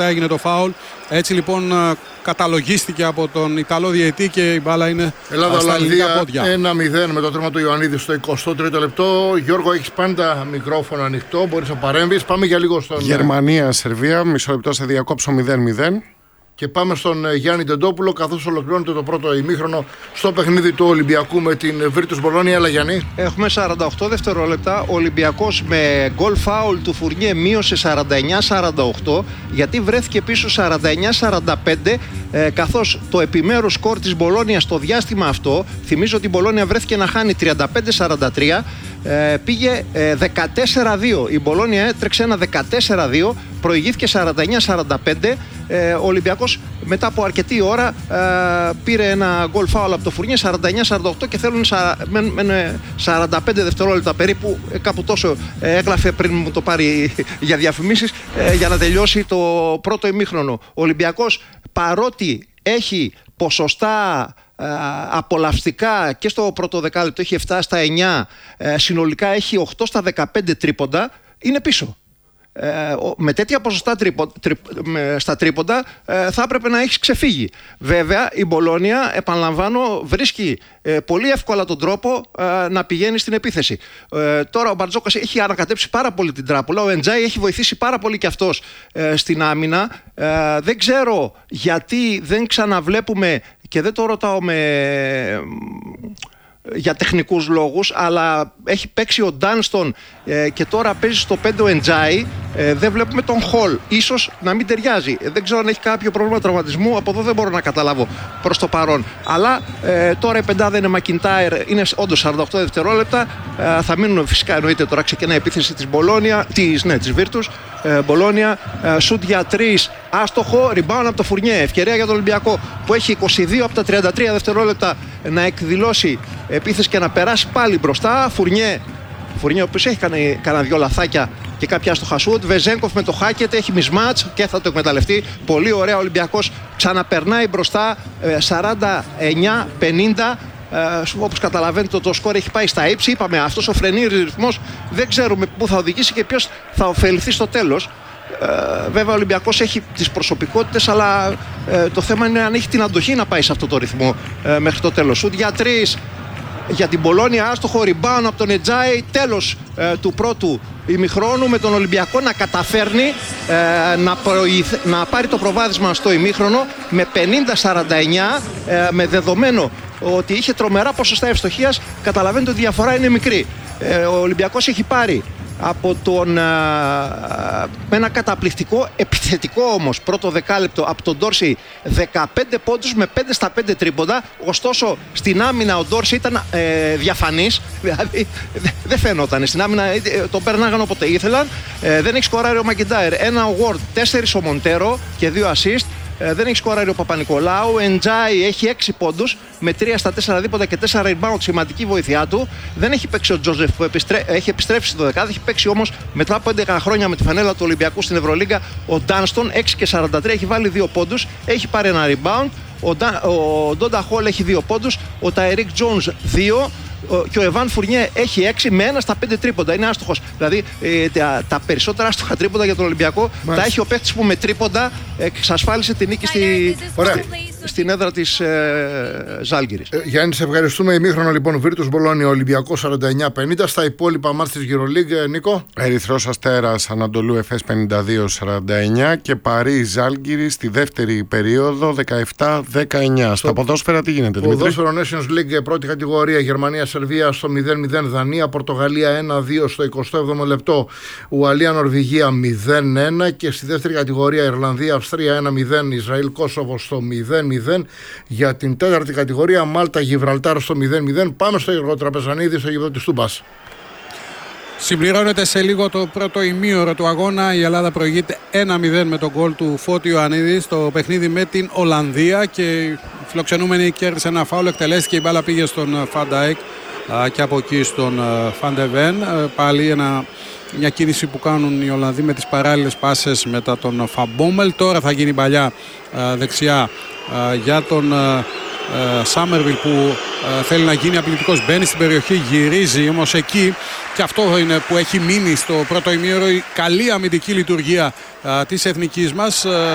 έγινε το φάουλ. Έτσι λοιπόν καταλογίστηκε από τον Ιταλό διαιτητή και η μπάλα είναι στα ελληνικά πόδια. 1-0 με το τέρμα του Ιωαννίδη στο 23ο λεπτό. Γιώργο, έχεις πάντα μικρόφωνο ανοιχτό, μπορείς να παρέμβεις. Πάμε για λίγο στον Γερμανία-Σερβία, μισό λεπτό σε διακόψω 0-0. Και πάμε στον Γιάννη Τεντόπουλο, καθώς ολοκληρώνεται το πρώτο ημίχρονο στο παιχνίδι του Ολυμπιακού με την Βίρτους Μπολόνια. Έλα Γιάννη. Έχουμε 48 δευτερόλεπτα. Ο Ολυμπιακός με γκολ φάουλ του Φουρνιέ μείωσε 49-48, γιατί βρέθηκε πίσω 49-45, καθώς το επιμέρους σκορ της Μπολόνια στο διάστημα αυτό, θυμίζω ότι η Μπολόνια βρέθηκε να χάνει 35-43, πήγε 14-2. Η Μπολόνια έτρεξε ένα 14-2, προηγήθηκε 49-45. Ο Ολυμπιακός μετά από αρκετή ώρα πήρε ένα γκολ φάουλ από το Φουρνιέ 49-48 και θέλουν 45 δευτερόλεπτα περίπου, κάπου τόσο έγραφε πριν μου το πάρει για διαφημίσεις, για να τελειώσει το πρώτο ημίχρονο. Ο Ολυμπιακός, παρότι έχει ποσοστά απολαυστικά και στο πρώτο δεκάλεπτο έχει 7 στα 9, συνολικά έχει 8 στα 15 τρίποντα, είναι πίσω. Με τέτοια ποσοστά στα τρίποντα θα έπρεπε να έχει ξεφύγει. Βέβαια η Μπολόνια, επαναλαμβάνω, βρίσκει πολύ εύκολα τον τρόπο να πηγαίνει στην επίθεση. Τώρα ο Μπαρτζόκας έχει ανακατέψει πάρα πολύ την τράπουλα. Ο Εντζάι έχει βοηθήσει πάρα πολύ και αυτός στην άμυνα. Δεν ξέρω γιατί δεν ξαναβλέπουμε, και δεν το ρωτάω για τεχνικούς λόγους, αλλά έχει παίξει ο Ντάνστον και τώρα παίζει στο 5 ο Εντζάι. Δεν βλέπουμε τον Χολ, ίσως να μην ταιριάζει, δεν ξέρω αν έχει κάποιο πρόβλημα τραυματισμού, από εδώ δεν μπορώ να καταλάβω προς το παρόν. Αλλά τώρα η πεντάδα είναι Μακιντάιρ, είναι όντως 48 δευτερόλεπτα, θα μείνουν φυσικά, εννοείται, τώρα ξεκινάει η επίθεση της Μπολόνια, της Βίρτους Μπολόνια, σουτ για 3, άστοχο, rebound από το Φουρνιέ, ευκαιρία για τον Ολυμπιακό που έχει 22 από τα 33 δευτερόλεπτα να εκδηλώσει επίθεση και να περάσει πάλι μπροστά. Φουρνιέ ο οποίος έχει κάνει κανένα δυο λαθάκια και κάποια άστοχα σουτ. Βεζένκοφ με το Χάκετ έχει mismatch και θα το εκμεταλλευτεί. Πολύ ωραία, ο Ολυμπιακός ξαναπερνάει μπροστά 49-50. Όπως καταλαβαίνετε, το σκορ έχει πάει στα ύψη. Είπαμε, αυτός ο φρενήρης ρυθμός δεν ξέρουμε πού θα οδηγήσει και ποιος θα ωφεληθεί στο τέλος. Βέβαια ο Ολυμπιακός έχει τις προσωπικότητες, αλλά το θέμα είναι αν έχει την αντοχή να πάει σε αυτό το ρυθμό μέχρι το τέλος. Σουτ για 3 για την Μπολόνια, άστοχο, rebound από τον Ετζάι. Τέλος του πρώτου ημιχρόνου, με τον Ολυμπιακό να καταφέρνει να πάρει το προβάδισμα στο ημίχρονο με 50-49, με δεδομένο ότι είχε τρομερά ποσοστά ευστοχίας. Καταλαβαίνετε ότι η διαφορά είναι μικρή. Ο Ολυμπιακός έχει πάρει από με ένα καταπληκτικό επιθετικό όμως πρώτο δεκάλεπτο από τον Ντόρση 15 πόντους με 5 στα 5 τρίποντα. Ωστόσο στην άμυνα ο Ντόρση ήταν διαφανής, δηλαδή δεν φαινόταν στην άμυνα, τον περνάγαν όποτε ήθελαν. Δεν έχει σκοράρει ο Μακιντάιρ, ένα award, 4 ο Μοντέρο και 2 assist. Δεν έχει σκοράρει ο Παπα-Νικολάου. Ο Εντζάι έχει 6 πόντους με 3 στα 4 δίποτα και 4 rebound, σημαντική βοήθειά του. Δεν έχει παίξει ο Τζόζεφ που έχει επιστρέψει στο 10. Έχει παίξει όμως μετά από 11 χρόνια με τη φανέλα του Ολυμπιακού στην Ευρωλίγκα ο Ντάνστον, 6 και 43, έχει βάλει 2 πόντους, έχει πάρει ένα rebound. Ο Ντόντα Χολ έχει 2 πόντους, ο Ταϊρίκ Τζόνς 2 και ο Εβάν Φουρνιέ έχει 6 με 1 στα 5 τρίποντα. Είναι άστοχος. Δηλαδή τα περισσότερα άστοχα τρίποντα για τον Ολυμπιακό τα έχει ο παίκτης που με τρίποντα εξασφάλισε την νίκη στην έδρα της Ζάλγκιρης. Γιάννη, σε ευχαριστούμε. Ημίχρονο λοιπόν Βίρτους Μπολόνια, Ολυμπιακό 49-50. Στα υπόλοιπα μάτς της EuroLeague, Νίκο. Ερυθρός Αστέρας Ανατολού Εφές 52-49 και Παρί Ζάλγκιρη στη δεύτερη περίοδο 17-19. Στα ποδόσφαιρα τι γίνεται, Δημήτρη? Ποδόσφαιρο Nations League πρώτη κατηγορία, Γερμανία-Σερβία στο 0-0, Δανία-Πορτογαλία 1-2 στο 27ο λεπτό, Ουαλία-Νορβηγία 0-1 και στη δεύτερη κατηγορία Ιρλανδία-Αυστρία 1-0, Ισραήλ-Κόσοβο στο 0-0. Για την τέταρτη κατηγορία Μάλτα-Γιβραλτάρ στο 0-0. Πάμε στο Γιώργο Τραπεζανίδη, στο γήπεδο της Τούμπας. Συμπληρώνεται σε λίγο το πρώτο ημίωρο του αγώνα. Η Ελλάδα προηγείται 1-0 με τον γκολ του Φώτη Ιωαννίδη στο παιχνίδι με την Ολλανδία και οι φιλοξενούμενοι κέρδισε ένα φάουλ, εκτελέστηκε, η μπάλα πήγε στον Φαντάικ και από εκεί στον Φαντεβέν. Πάλι μια κίνηση που κάνουν οι Ολλανδοί με τις παράλληλες πάσες μετά τον Φαμπόμελ. Τώρα θα γίνει παλιά δεξιά για τον Σάμερβιλ που θέλει να γίνει απειλητικός. Μπαίνει στην περιοχή, γυρίζει όμως εκεί, και αυτό είναι που έχει μείνει στο πρώτο ημίωρο, η καλή αμυντική λειτουργία της εθνικής μας.